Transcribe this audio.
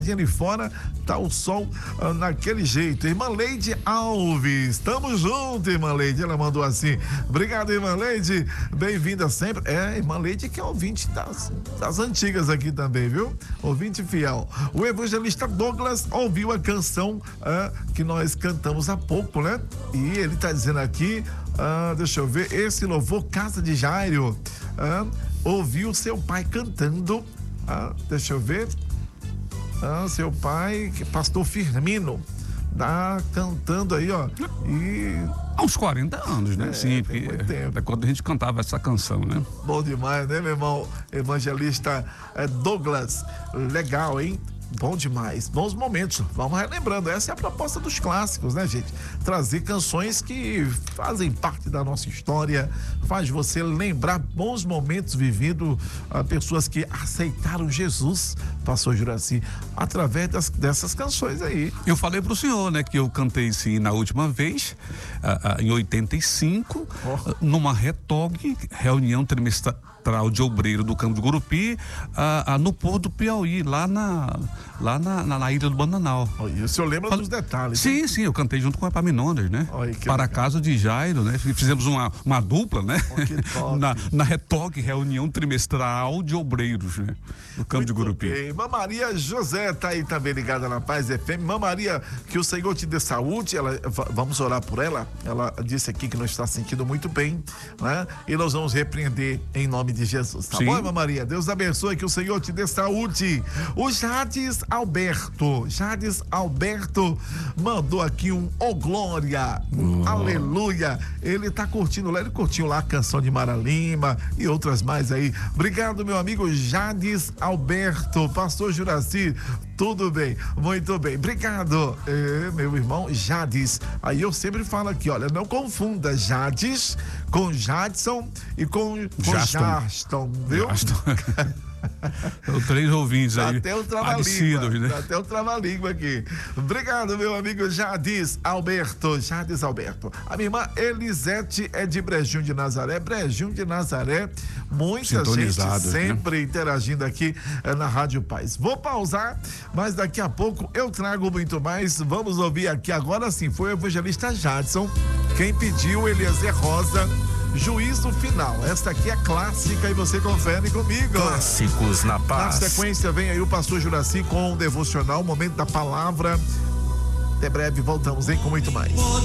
ali fora, tá o sol naquele jeito. Irmã Leide Alves, tamo junto, irmã Leide, ela mandou assim. Obrigado, irmã Leide, bem-vinda sempre. Irmã Leide que é ouvinte das antigas aqui também, viu? Ouvinte fiel. O evangelista Douglas ouviu a canção que nós cantamos há pouco, né? E ele tá dizendo aqui, deixa eu ver, esse louvor Casa de Jairo, ouviu seu pai cantando, deixa eu ver, seu pai, pastor Firmino, tá cantando aí, ó. E há uns 40 anos, né? Sim, é quando a gente cantava essa canção, né? Bom demais, né, meu irmão? Evangelista Douglas, legal, hein? Bom demais, bons momentos, vamos relembrando, essa é a proposta dos clássicos, né, gente? Trazer canções que fazem parte da nossa história, faz você lembrar bons momentos vividos, pessoas que aceitaram Jesus, pastor Juraci, através dessas canções aí. Eu falei pro senhor, né, que eu cantei sim na última vez, em 85, numa reunião trimestral de obreiro do Campo de Gurupi, no Porto do Piauí, lá na Ilha do Bananal. O senhor lembra dos detalhes? Sim, sim, eu cantei junto com a Epaminondas, né? Para a Casa de Jairo, né? Fizemos uma dupla, né? Na reunião trimestral de obreiros, né? Do Campo de Gurupi. Irmã Maria José tá aí também ligada na Paz FM. Irmã Maria, que o Senhor te dê saúde, vamos orar por ela. Ela disse aqui que não está se sentindo muito bem, né? E nós vamos repreender em nome de Jesus, tá bom, irmã Maria? Deus abençoe, que o Senhor te dê saúde. O Jades Alberto mandou aqui um glória, aleluia. Ele tá curtindo lá, ele curtiu lá a canção de Mara Lima e outras mais aí. Obrigado, meu amigo Jades Alberto. Pastor Juraci, tudo bem, muito bem, obrigado, meu irmão Jades. Aí eu sempre falo aqui, olha, não confunda Jades com Jadson e com Jaston, viu? São 3 ouvintes aí. Até o trava-língua aqui. Obrigado, meu amigo Jades Alberto. A minha irmã Elisete é de Brejinho de Nazaré. Muita gente sempre, né, interagindo aqui na Rádio Paz. Vou pausar, mas daqui a pouco eu trago muito mais. Vamos ouvir aqui agora sim. Foi o evangelista Jadson quem pediu, Eliezer Rosa, Juízo Final. Esta aqui é clássica e você confere comigo. Clássicos na Paz. Na sequência vem aí o pastor Juraci com o devocional, momento da palavra. Até breve voltamos, hein, com muito mais.